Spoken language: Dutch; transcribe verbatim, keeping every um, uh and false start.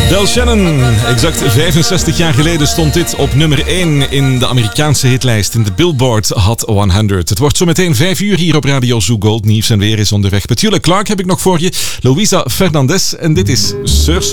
Del Shannon, exact vijfenzestig jaar geleden stond dit op nummer één in de Amerikaanse hitlijst in de Billboard Hot honderd. Het wordt zo meteen vijf uur hier op Radio Zoo Gold. Nieuws en weer is onderweg. Petula Clark heb ik nog voor je, Louisa Fernandez en dit is Surse.